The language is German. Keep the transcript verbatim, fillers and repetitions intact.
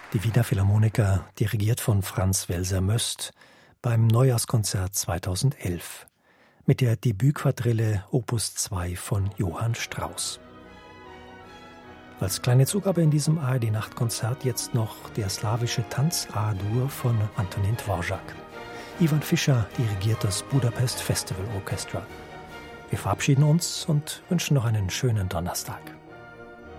Die Wiener Philharmoniker, dirigiert von Franz Welser-Möst, beim Neujahrskonzert zweitausendelf mit der Debütquadrille Opus zwei von Johann Strauss. Als kleine Zugabe in diesem A R D-Nachtkonzert jetzt noch der slawische Tanz A-Dur von Antonin Dvorak. Ivan Fischer dirigiert das Budapest Festival Orchestra. Wir verabschieden uns und wünschen noch einen schönen Donnerstag.